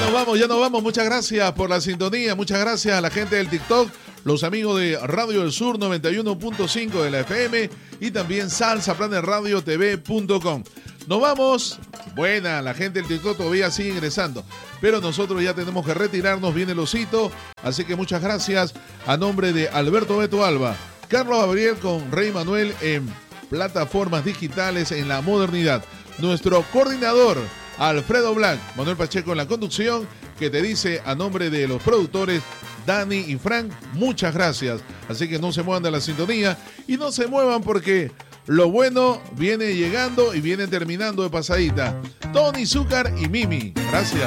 Ya nos vamos. Muchas gracias por la sintonía. Muchas gracias a la gente del TikTok, los amigos de Radio del Sur 91.5 de la FM y también salsaplanerradiotv.com. Nos vamos. Buena, la gente del TikTok todavía sigue ingresando, pero nosotros ya tenemos que retirarnos. Viene el osito, así que muchas gracias a nombre de Alberto Beto Alba, Carlos Gabriel con Rey Manuel en plataformas digitales en la modernidad. Nuestro coordinador Alfredo Black, Manuel Pacheco en la conducción, que te dice a nombre de los productores Dani y Frank, muchas gracias. Así que no se muevan de la sintonía y no se muevan porque lo bueno viene llegando y viene terminando de pasadita. Tony Zúcar y Mimi, gracias.